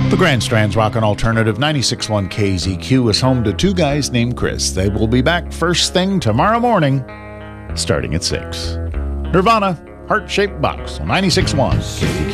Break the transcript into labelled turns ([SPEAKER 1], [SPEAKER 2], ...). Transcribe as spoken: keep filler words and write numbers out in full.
[SPEAKER 1] The Grand Strand's Rockin' Alternative ninety-six point one K Z Q is home to two guys named Chris. They will be back first thing tomorrow morning, starting at six. Nirvana, Heart-Shaped Box on ninety-six point one K Z Q.